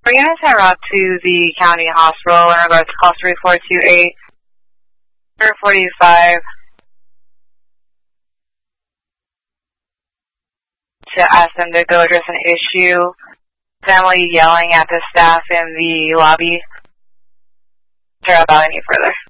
We're going to send route to the county hospital in regards to call 3428 or 45 to ask them to go address an issue. Family yelling at the staff in the lobby. Care about any further.